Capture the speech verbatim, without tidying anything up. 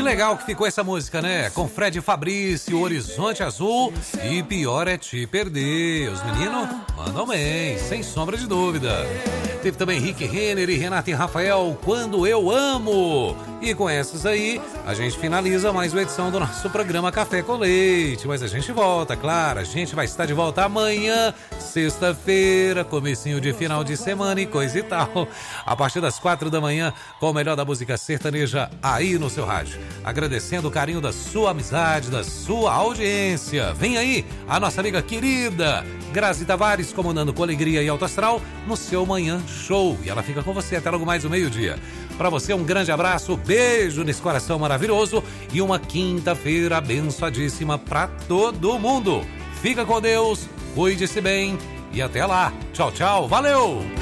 Que legal que ficou essa música, né? Com Fred Fabrício, Horizonte Azul e Pior é Te Perder. Os meninos mandam bem, sem sombra de dúvida. Teve também Rick Renner e Renata e Rafael, Quando Eu Amo. E com essas aí, a gente finaliza mais uma edição do nosso programa Café com Leite. Mas a gente volta, claro, a gente vai estar de volta amanhã, sexta-feira, comecinho de final de semana e coisa e tal. A partir das quatro da manhã, com o melhor da música sertaneja aí no seu rádio. Agradecendo o carinho da sua amizade, da sua audiência. Vem aí a nossa amiga querida Grazi Tavares, comandando com alegria e alto astral no seu Manhã Show. E ela fica com você até logo mais o meio-dia. Para você, um grande abraço, beijo nesse coração maravilhoso e uma quinta-feira abençoadíssima para todo mundo. Fica com Deus, cuide-se bem e até lá. Tchau, tchau, valeu!